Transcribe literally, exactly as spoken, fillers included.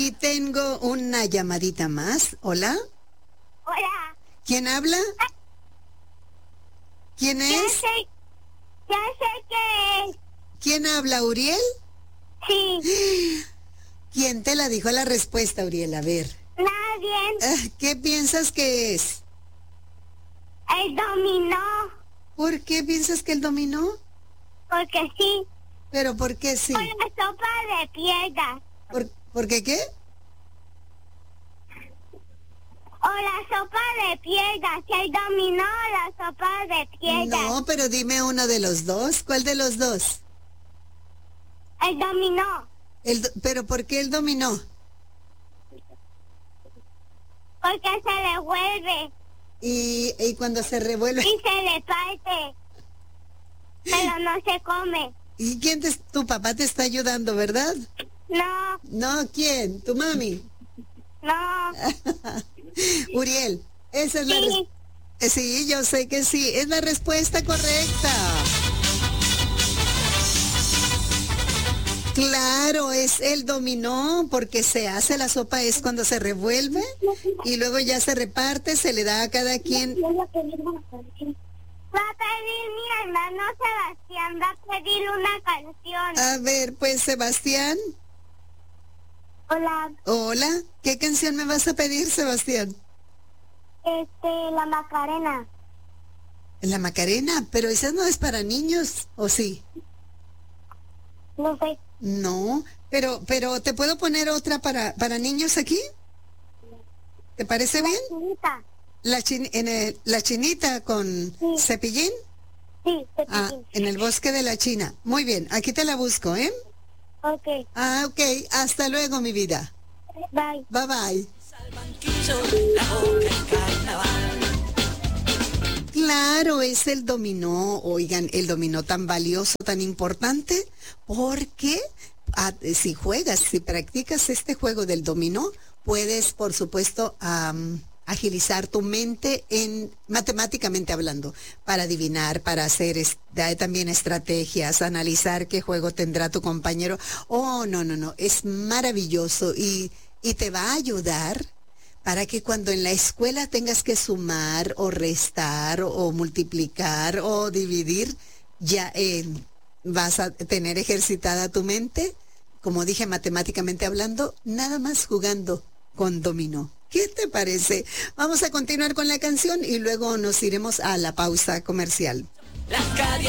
Y tengo una llamadita más. Hola. Hola. ¿Quién habla? ¿Quién Ya es? sé, ya sé qué es. ¿Quién habla, Uriel? Sí, ¿Quién te la dijo la respuesta, Uriel? A ver. nadie. Ah, ¿Qué piensas que es? El dominó, ¿Por qué piensas que él dominó? porque sí. ¿Pero por qué sí? Con la sopa de piedra. ¿Por, ¿por qué qué? O la sopa de piedra. Si el dominó, la sopa de piedra. No, pero dime uno de los dos. ¿Cuál de los dos? El dominó. El, do- ¿Pero por qué él dominó? Porque se devuelve Y, y cuando se revuelve... y se le parte. Pero no se come. ¿Y quién te, tu papá te está ayudando, verdad? No, No, ¿quién? ¿Tu mami? no. Uriel, esa es la Sí. respuesta. Sí, yo sé que sí, es la respuesta correcta. Claro, es el dominó, porque se hace la sopa es cuando se revuelve y luego ya se reparte, se le da a cada quien. Va a pedir mi hermano Sebastián, va a pedir una canción. A ver, pues Sebastián, Hola, hola, ¿qué canción me vas a pedir, Sebastián? este, la Macarena. La Macarena, pero esa no es para niños, ¿o sí? No sé. No, pero, pero ¿te puedo poner otra para, para niños aquí? ¿Te parece bien? Chinita. La, chin- en el- la chinita con Sí. cepillín. Sí, Ah, Cepillín. en el bosque de la China. Muy bien, aquí te la busco, ¿eh? Ok, Ah, ok, hasta luego, mi vida. bye. Bye bye. Claro, es el dominó, oigan, el dominó tan valioso, tan importante, porque ah, si juegas, si practicas este juego del dominó, puedes, por supuesto, am, agilizar tu mente en matemáticamente hablando, para adivinar, para hacer es- da- también estrategias, analizar qué juego tendrá tu compañero. Oh, no, no, no, es maravilloso y, y te va a ayudar para que cuando en la escuela tengas que sumar o restar o multiplicar o dividir, ya eh, vas a tener ejercitada tu mente, como dije, matemáticamente hablando, nada más jugando con dominó. ¿Qué te parece? Vamos a continuar con la canción y luego nos iremos a la pausa comercial. Las